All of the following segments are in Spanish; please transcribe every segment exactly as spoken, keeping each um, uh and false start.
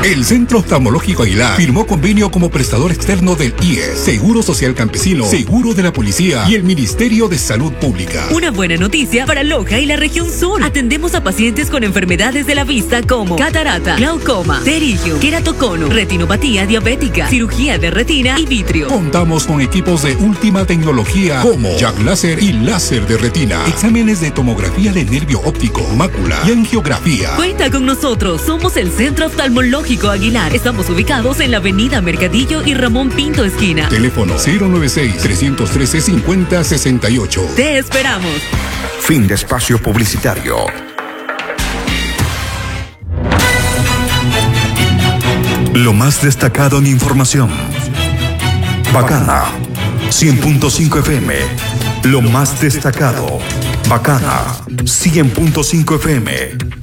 El Centro Oftalmológico Aguilar firmó convenio como prestador externo del I E S, Seguro Social Campesino, Seguro de la Policía y el Ministerio de Salud Pública. Una buena noticia para Loja y la región sur. Atendemos a pacientes con enfermedades de la vista como catarata, glaucoma, pterigio, queratocono, retinopatía diabética, cirugía de retina y vitrio. Contamos con equipos de última tecnología como Jack Láser y láser de retina, exámenes de tomografía de nervio óptico, mácula y angiografía. Cuenta con nosotros, somos el Centro Oftalmológico Aguilar. Estamos ubicados en la avenida Mercadillo y Ramón Pinto esquina. Teléfono cero noventa y seis, tres uno tres, cinco cero seis ocho. Te esperamos. Fin de espacio publicitario. Lo más destacado en información. Bacana. cien punto cinco F M. Lo más destacado. Bacana. cien punto cinco F M.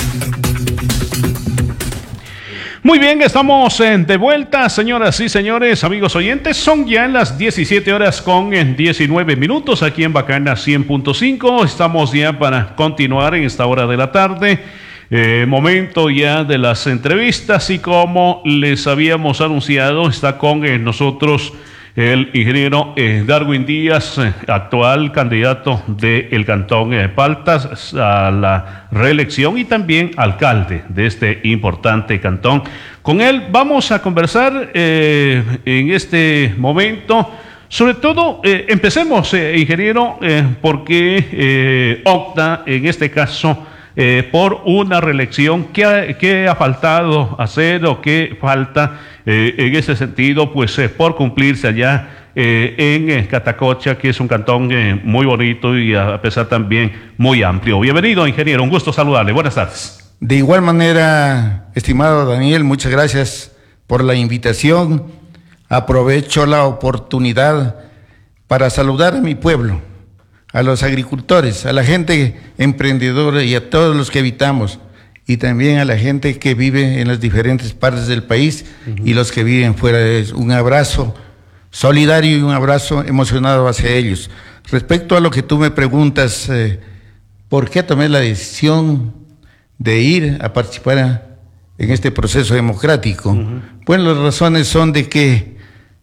Muy bien, estamos de vuelta, señoras y señores, amigos oyentes. Son ya las diecisiete horas con diecinueve minutos aquí en Bacana cien punto cinco. Estamos ya para continuar en esta hora de la tarde. Eh, momento ya de las entrevistas y como les habíamos anunciado, está con eh, nosotros el ingeniero eh, Darwin Díaz, eh, actual candidato del Cantón de eh, Paltas a la reelección y también alcalde de este importante cantón. Con él vamos a conversar eh, en este momento. Sobre todo, eh, empecemos, eh, ingeniero, eh, porque eh, opta en este caso eh, por una reelección. ¿Qué ha, qué ha faltado hacer o qué falta eh, en ese sentido? Pues eh, por cumplirse allá eh, en eh, Catacocha, que es un cantón eh, muy bonito y a pesar también muy amplio. Bienvenido, ingeniero, un gusto saludarle. Buenas tardes. De igual manera, estimado Daniel, muchas gracias por la invitación. Aprovecho la oportunidad para saludar a mi pueblo, a los agricultores, a la gente emprendedora y a todos los que habitamos, y también a la gente que vive en las diferentes partes del país uh-huh. y los que viven fuera de eso. Un abrazo solidario y un abrazo emocionado hacia ellos. Respecto a lo que tú me preguntas, eh, ¿por qué tomé la decisión de ir a participar a, en este proceso democrático? Uh-huh. Bueno, las razones son de que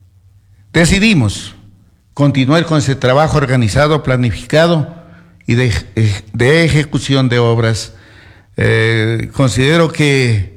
decidimos continuar con ese trabajo organizado, planificado y de, de ejecución de obras. Eh, considero que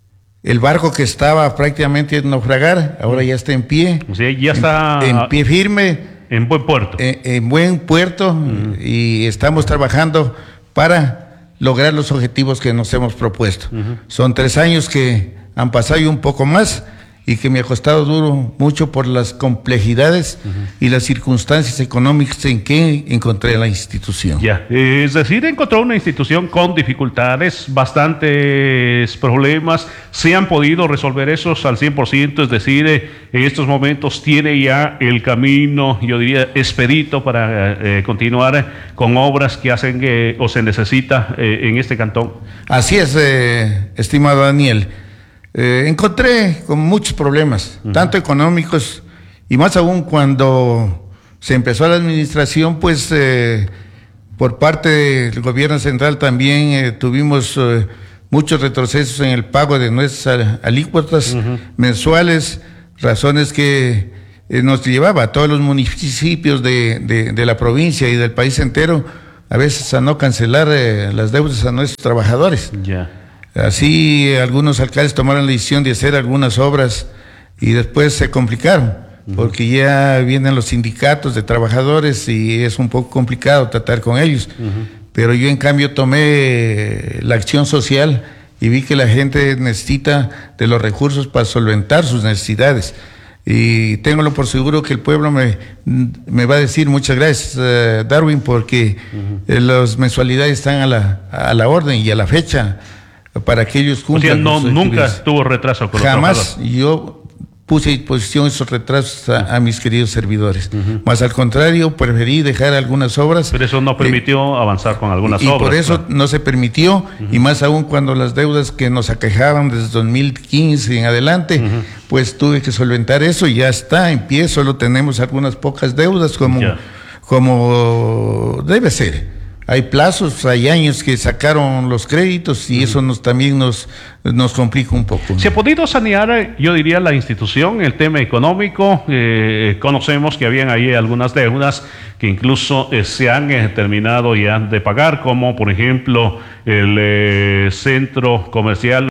el barco que estaba prácticamente en naufragar, ahora ya está en pie. O sea, ya está en, en pie firme. En buen puerto. En, en buen puerto uh-huh. y estamos trabajando para lograr los objetivos que nos hemos propuesto. Uh-huh. Son tres años que han pasado y un poco más, y que me ha costado duro mucho por las complejidades uh-huh. y las circunstancias económicas en que encontré la institución. Ya, es decir, encontró una institución con dificultades, bastantes problemas. ¿Se han podido resolver esos al cien por ciento? Es decir, eh, en estos momentos tiene ya el camino, yo diría, expedito para eh, continuar con obras que hacen eh, o se necesita eh, en este cantón. Así es, eh, estimado Daniel. Eh, encontré con muchos problemas, uh-huh. tanto económicos y más aún cuando se empezó la administración, pues eh, por parte del gobierno central también eh, tuvimos eh, muchos retrocesos en el pago de nuestras alícuotas uh-huh. mensuales, razones que eh, nos llevaba a todos los municipios de, de, de la provincia y del país entero a veces a no cancelar eh, las deudas a nuestros trabajadores. Ya. Yeah. Así algunos alcaldes tomaron la decisión de hacer algunas obras y después se complicaron, uh-huh. porque ya vienen los sindicatos de trabajadores y es un poco complicado tratar con ellos. Uh-huh. Pero yo en cambio tomé la acción social y vi que la gente necesita de los recursos para solventar sus necesidades. Y téngalo por seguro que el pueblo me, me va a decir muchas gracias, uh, Darwin, porque uh-huh. las mensualidades están a la, a la orden y a la fecha, para que ellos cumplan. O sea, no, nunca tuvo retraso con los Jamás yo puse a disposición esos retrasos a, a mis queridos servidores. Uh-huh. Más al contrario, preferí dejar algunas obras. Pero eso no permitió eh, avanzar con algunas y, obras. Y por eso claro. no se permitió, uh-huh. y más aún cuando las deudas que nos aquejaban desde dos mil quince en adelante, uh-huh. pues tuve que solventar eso y ya está en pie. Solo tenemos algunas pocas deudas como, yeah. como debe ser. hay plazos, hay años que sacaron los créditos y uh-huh. eso nos también nos, nos complica un poco. ¿Se ha podido sanear, yo diría, la institución, el tema económico? Eh, conocemos que habían ahí algunas deudas que incluso eh, se han eh, terminado y han de pagar, como por ejemplo el eh, centro comercial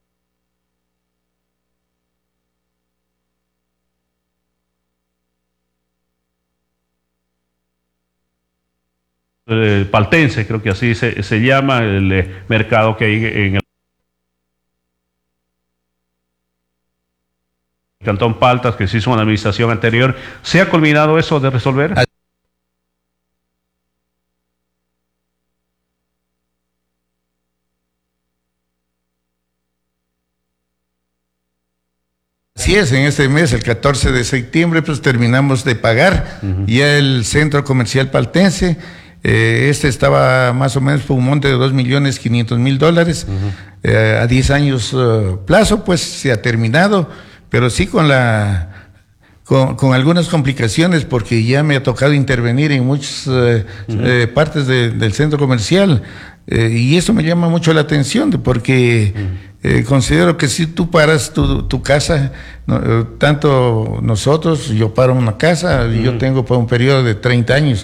Eh, Paltense, creo que así se, se llama, el eh, mercado que hay en el Cantón Paltas, que se hizo una administración anterior. ¿Se ha culminado eso de resolver? Así es, en este mes, el catorce de septiembre, pues terminamos de pagar uh-huh. ya el centro comercial paltense. Eh, este estaba más o menos por un monte de dos millones quinientos mil dólares, uh-huh. eh, a diez años uh, plazo, pues se ha terminado, pero sí con la con, con algunas complicaciones, porque ya me ha tocado intervenir en muchas uh, uh-huh. eh, partes de, del centro comercial, eh, y eso me llama mucho la atención, porque uh-huh. Eh, considero que si tú paras tu, tu casa, no, eh, tanto nosotros, yo paro una casa, uh-huh. yo tengo por un periodo de treinta años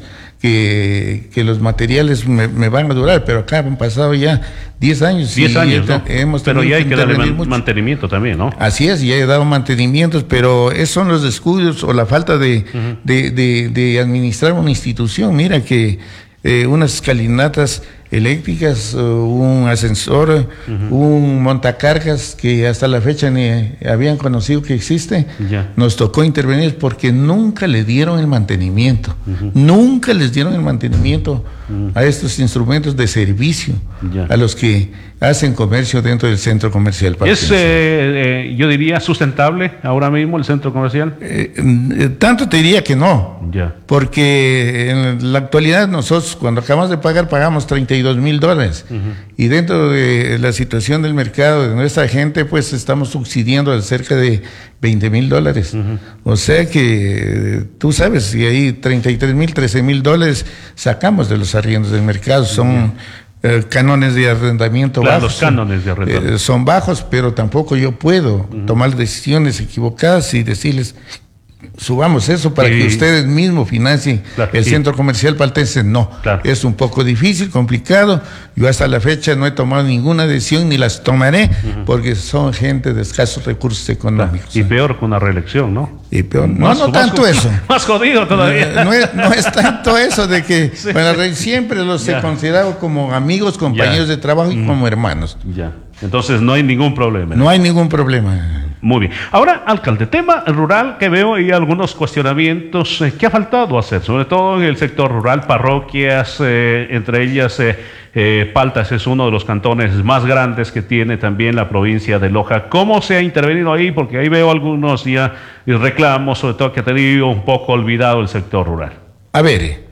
que, que los materiales me, me van a durar, pero acá han pasado ya diez años. diez años, he, ¿no? hemos Pero ya hay que, que darle man, mucho. mantenimiento también, ¿no? Así es, ya he dado mantenimientos, pero esos son los descuidos o la falta de, uh-huh. de, de, de administrar una institución. Mira que eh, unas escalinatas eléctricas, uh, un ascensor, uh-huh. un montacargas que hasta la fecha ni habían conocido que existe, yeah. nos tocó intervenir porque nunca le dieron el mantenimiento, uh-huh. nunca les dieron el mantenimiento uh-huh. a estos instrumentos de servicio, yeah. a los que hacen comercio dentro del centro comercial. ¿Es, eh, eh, yo diría, sustentable ahora mismo el centro comercial? Eh, eh, tanto te diría que no, yeah. porque en la actualidad nosotros cuando acabamos de pagar pagamos treinta y dos mil dólares uh-huh. y dentro de la situación del mercado de nuestra gente pues estamos subsidiando cerca de veinte mil dólares, uh-huh. o sea que tú sabes, si hay treinta y tres mil, trece mil dólares sacamos de los arriendos del mercado, son uh-huh. eh, cánones de arrendamiento claro, bajos, los cánones de arrendamiento eh, son bajos, pero tampoco yo puedo uh-huh. tomar decisiones equivocadas y decirles subamos eso para sí. que ustedes mismos financien claro, el sí. centro comercial paltense. No, claro. es un poco difícil, complicado. Yo hasta la fecha no he tomado ninguna decisión ni las tomaré uh-huh. porque son gente de escasos recursos económicos. Claro. Y peor con una reelección, ¿no? Y peor, no, más, no más, tanto más, eso. Más jodido todavía. No, no, es, no es tanto eso de que sí. bueno, siempre los ya. he considerado como amigos, compañeros ya. de trabajo y uh-huh. como hermanos. Ya. Entonces no hay ningún problema. No hay ningún problema. Muy bien. Ahora, alcalde, tema rural que veo ahí algunos cuestionamientos. Eh, ¿Qué ha faltado hacer? Sobre todo en el sector rural, parroquias, eh, entre ellas eh, eh, Paltas es uno de los cantones más grandes que tiene también la provincia de Loja. ¿Cómo se ha intervenido ahí? Porque ahí veo algunos ya reclamos, sobre todo que ha tenido un poco olvidado el sector rural. A ver,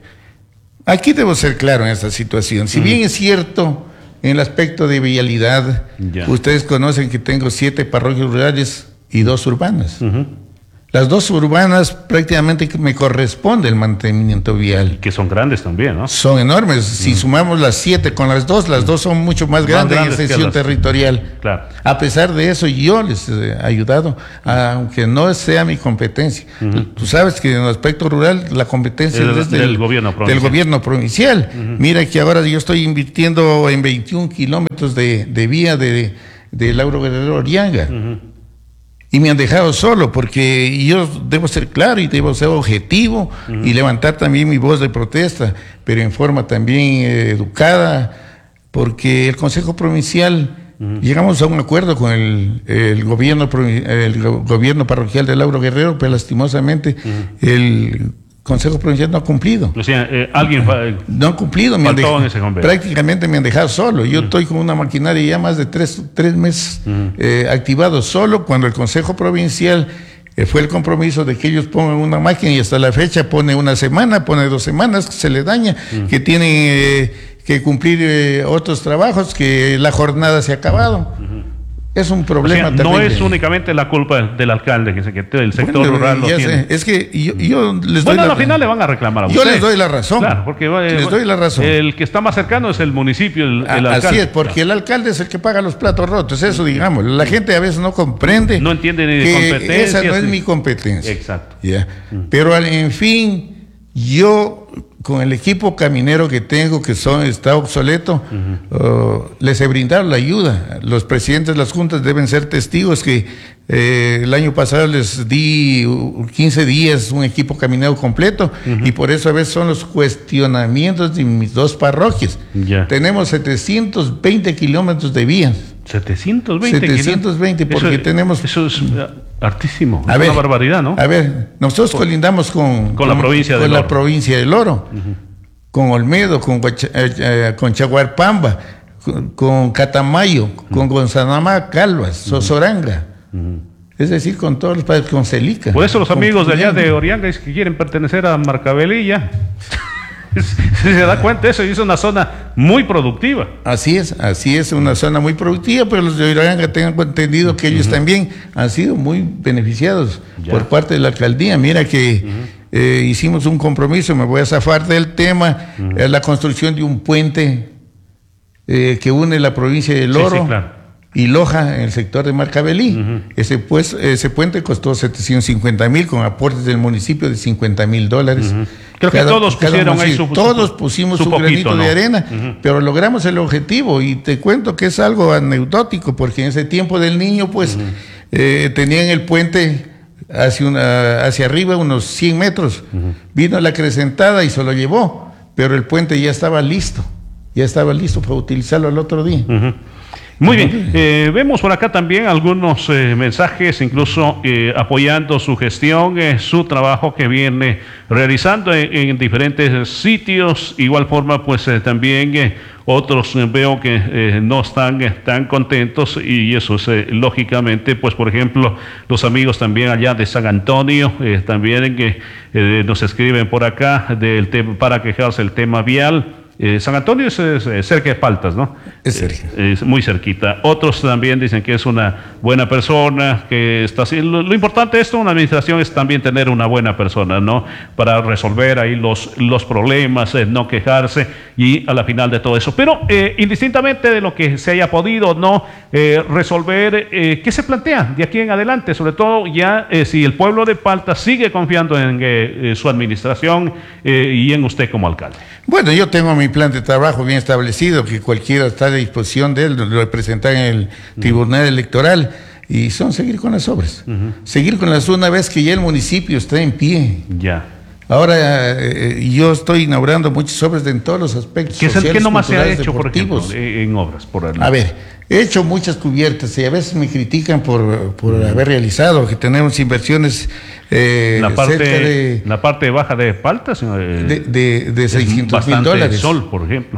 aquí debo ser claro en esta situación. Si mm. bien es cierto... En el aspecto de vialidad, ya. ustedes conocen que tengo siete parroquias rurales y dos urbanas. Uh-huh. Las dos urbanas prácticamente me corresponde el mantenimiento vial. Que son grandes también, ¿no? Son enormes. Uh-huh. Si sumamos las siete con las dos, las uh-huh. dos son mucho más, más grandes, grandes en extensión las... territorial. Claro. A pesar de eso, yo les he ayudado, aunque no sea mi competencia. Uh-huh. Tú sabes que en el aspecto rural la competencia el, es del, del gobierno provincial. Del gobierno provincial. Uh-huh. Mira que ahora yo estoy invirtiendo en veintiún kilómetros de, de vía de, de Lauro Guerrero Orianga. Uh-huh. Y me han dejado solo porque yo debo ser claro y debo ser objetivo uh-huh. y levantar también mi voz de protesta, pero en forma también eh, educada, porque el Consejo Provincial, uh-huh. llegamos a un acuerdo con el, el, gobierno, el gobierno parroquial de Lauro Guerrero, pero lastimosamente uh-huh. el Consejo Provincial no ha cumplido. O sea, eh, alguien fa- no ha cumplido, me han dejado, prácticamente me han dejado solo. Yo uh-huh. estoy con una maquinaria ya más de tres, tres meses uh-huh. eh, activado solo, cuando el Consejo Provincial eh, fue el compromiso de que ellos pongan una máquina y hasta la fecha pone una semana, pone dos semanas, que se le daña, uh-huh. que tienen eh, que cumplir eh, otros trabajos, que la jornada se ha acabado. Uh-huh. Es un problema. O sea, no terrible. es únicamente la culpa del alcalde, que, se, que el sector bueno, rural lo ya tiene. Sé. Es que yo, yo les doy bueno, la al final le van a reclamar a Yo usted. les doy la razón. Claro, porque eh, les doy la razón. El que está más cercano es el municipio, el, el alcalde. Así es, porque el alcalde es el que paga los platos rotos, eso digamos. La gente a veces no comprende. No entiende ni de que competencias. Esa no es ni... mi competencia. Exacto. ¿Ya? Mm. Pero en fin, yo con el equipo caminero que tengo, que son, está obsoleto, uh-huh. uh, les he brindado la ayuda. Los presidentes de las juntas deben ser testigos que eh, el año pasado les di quince días un equipo caminero completo, uh-huh. y por eso a veces son los cuestionamientos de mis dos parroquias. Yeah. Tenemos setecientos veinte kilómetros de vías. setecientos veinte setecientos veinte porque eso, tenemos... Eso es hartísimo, a es ver, una barbaridad, ¿no? A ver, nosotros con, colindamos con, con, con la provincia con del la Oro. provincia del Oro, uh-huh. con Olmedo, con, Guacha, eh, con Chaguarpamba, con, con Catamayo, uh-huh. con Gonzanamá, Calvas, Sosoranga. Uh-huh. Es decir, con todos los países, con Celica. Por eso los amigos de allá de Orianga es que quieren pertenecer a Marcabelilla. Si se da cuenta, eso es una zona muy productiva. Así es, así es, una zona muy productiva, pero los de Orianga tengan entendido que ellos uh-huh. también han sido muy beneficiados ya. por parte de la alcaldía. Mira que uh-huh. eh, hicimos un compromiso, me voy a zafar del tema, uh-huh. eh, la construcción de un puente eh, que une la provincia del Oro. Sí, sí, claro. Y Loja, en el sector de Marcabelí. Uh-huh. Ese, pues, ese puente costó setecientos cincuenta mil con aportes del municipio de cincuenta mil dólares. Uh-huh. Creo cada, que todos pusieron ahí su, Todos pusimos su, su poquito, granito ¿no? de arena, uh-huh. pero logramos el objetivo. Y te cuento que es algo anecdótico, porque en ese tiempo del niño, pues, uh-huh. eh, tenían el puente hacia, una, hacia arriba unos cien metros. Uh-huh. Vino la acrecentada y se lo llevó, pero el puente ya estaba listo. Ya estaba listo para utilizarlo el otro día. Uh-huh. Muy bien, eh, vemos por acá también algunos eh, mensajes, incluso eh, apoyando su gestión, eh, su trabajo que viene realizando en, en diferentes sitios. Igual forma, pues eh, también eh, otros eh, veo que eh, no están eh, tan contentos, y eso es eh, lógicamente, pues por ejemplo, los amigos también allá de San Antonio, eh, también que eh, nos escriben por acá del tema, para quejarse el tema vial. Eh, San Antonio es, es, es cerca de Paltas, ¿no? Es cerca. Eh, es muy cerquita. Otros también dicen que es una buena persona, que está así. Lo, lo importante de esto, una administración, es también tener una buena persona, ¿no? Para resolver ahí los, los problemas, eh, no quejarse, y a la final de todo eso. Pero eh, indistintamente de lo que se haya podido no eh, resolver, eh, ¿qué se plantea de aquí en adelante? Sobre todo ya eh, si el pueblo de Paltas sigue confiando en eh, su administración eh, y en usted como alcalde. Bueno, yo tengo mi plan de trabajo bien establecido, que cualquiera está a disposición de él, lo presentan en el uh-huh. Tribunal Electoral, y son seguir con las obras. Uh-huh. Seguir con las una vez que ya el municipio está en pie. Ya. Ahora eh, yo estoy inaugurando muchas obras de, en todos los aspectos. ¿Qué, sociales, ¿qué nomás se ha hecho, deportivos. por ejemplo, en obras? Por el... A ver, he hecho muchas cubiertas y a veces me critican por, por uh-huh. haber realizado, que tenemos inversiones eh, la parte, cerca de... La parte baja de Paltas, eh, de, de, de seiscientos mil dólares. Sol, por ejemplo.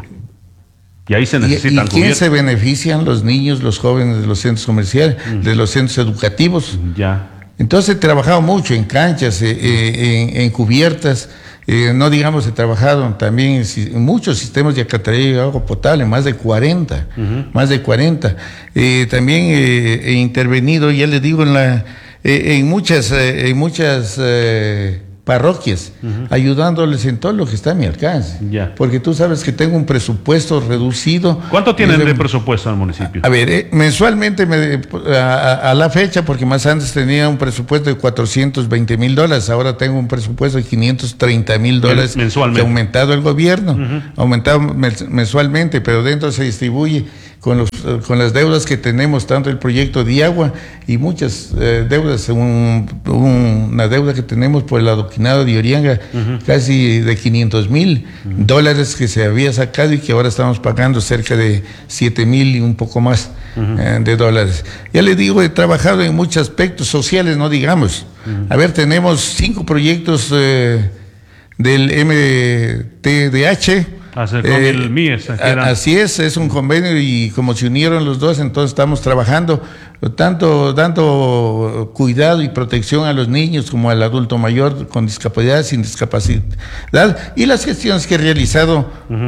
Y ahí se necesitan ¿Y, y quién se benefician? Los niños, los jóvenes de los centros comerciales, uh-huh. de los centros educativos. Ya. Entonces he trabajado mucho en canchas, eh, eh, en, en cubiertas, eh, no digamos he trabajado también en, en muchos sistemas de alcantarillado y agua potable, más de cuarenta, uh-huh. más de cuarenta. Eh, también eh, he intervenido, ya les digo, en la eh, en muchas, eh, en muchas eh, parroquias, uh-huh. ayudándoles en todo lo que está a mi alcance. Ya. Porque tú sabes que tengo un presupuesto reducido. ¿Cuánto tienen de, de presupuesto al municipio? A ver, eh, mensualmente me, a, a la fecha, porque más antes tenía un presupuesto de cuatrocientos veinte mil dólares, ahora tengo un presupuesto de quinientos treinta mil dólares. Mensualmente. Que ha aumentado el gobierno, uh-huh. aumentado mensualmente, pero dentro se distribuye con, los, con las deudas que tenemos, tanto el proyecto de agua y muchas eh, deudas, un, un, una deuda que tenemos por el adoquinado de Orianga, uh-huh. casi de quinientos mil uh-huh. dólares que se había sacado y que ahora estamos pagando cerca de siete mil y un poco más uh-huh. eh, de dólares. Ya les digo, he trabajado en muchos aspectos sociales, no digamos. Uh-huh. A ver, tenemos cinco proyectos eh, del M T D H. Hacer con eh, el M I E S. A, así es, es un convenio, y como se unieron los dos, entonces estamos trabajando tanto dando cuidado y protección a los niños como al adulto mayor con discapacidad, sin discapacidad, y las gestiones que he realizado uh-huh.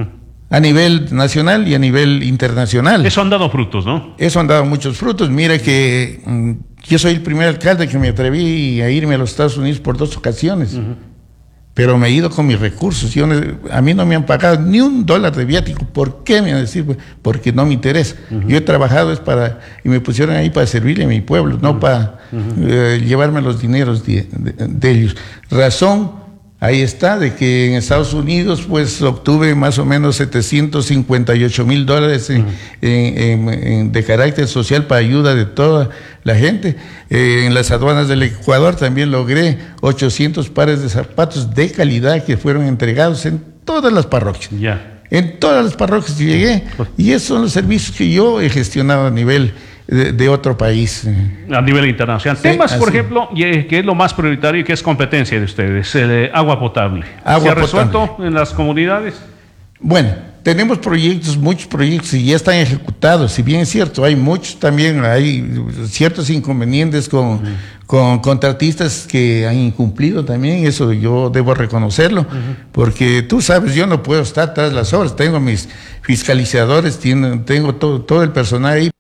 a nivel nacional y a nivel internacional. Eso han dado frutos, ¿no? Eso han dado muchos frutos. Mira que mm, yo soy el primer alcalde que me atreví a irme a los Estados Unidos por dos ocasiones. Uh-huh. Pero me he ido con mis recursos. Yo, a mí no me han pagado ni un dólar de viático. ¿Por qué? Me van a decir, porque no me interesa. Uh-huh. Yo he trabajado es para, y me pusieron ahí para servirle a mi pueblo, uh-huh. no para uh-huh. eh, llevarme los dineros de, de, de ellos. Razón, ahí está, de que en Estados Unidos pues obtuve más o menos setecientos cincuenta y ocho mil dólares en, uh-huh. en, en, en, de carácter social para ayuda de toda la gente. Eh, en las aduanas del Ecuador también logré ochocientos pares de zapatos de calidad que fueron entregados en todas las parroquias. Yeah. En todas las parroquias llegué. Y esos son los servicios que yo he gestionado a nivel de, de otro país. A nivel internacional. Sí, Temas, por ejemplo, que es lo más prioritario y que es competencia de ustedes, el eh, agua potable. Agua ¿Se ha potable. resuelto en las comunidades? Bueno, tenemos proyectos, muchos proyectos y ya están ejecutados. Si bien es cierto, hay muchos también, hay ciertos inconvenientes con, uh-huh. con contratistas que han incumplido también, eso yo debo reconocerlo, uh-huh. porque tú sabes, yo no puedo estar tras las obras, tengo mis fiscalizadores, tengo, tengo todo, todo el personal ahí.